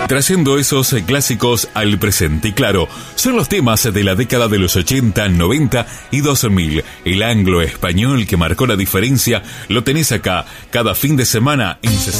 trayendo esos clásicos al presente. Y claro, son los temas de la década de los 80, 90 y 2000. El anglo-español que marcó la diferencia lo tenés acá, cada fin de semana en